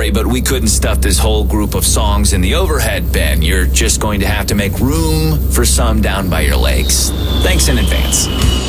sorry, but we couldn't stuff this whole group of songs in the overhead bin. You're just going to have to make room for some down by your legs. Thanks in advance.